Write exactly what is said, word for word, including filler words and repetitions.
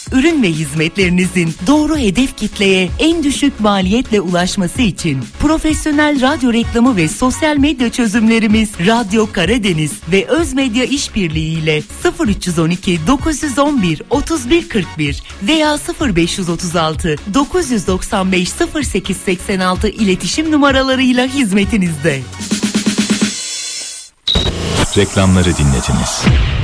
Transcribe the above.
Ürün ve hizmetlerinizin doğru hedef kitleye en düşük maliyetle ulaşması için profesyonel radyo reklamı ve sosyal medya çözümlerimiz Radyo Karadeniz ve Özmedya İşbirliği ile sıfır üç on iki dokuz on bir otuz bir kırk bir veya sıfır beş otuz altı dokuz doksan beş sıfır sekiz seksen altı iletişim numaralarıyla hizmetinizde. Reklamları dinlediniz.